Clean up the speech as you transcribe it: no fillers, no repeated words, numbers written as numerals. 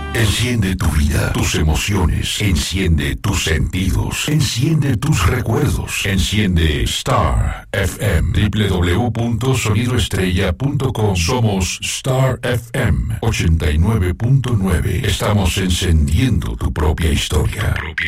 Enciende tu vida, tus emociones, enciende tus sentidos, enciende tus recuerdos, enciende Star FM, www.sonidoestrella.com. Somos Star FM 89.9. Estamos encendiendo tu propia historia.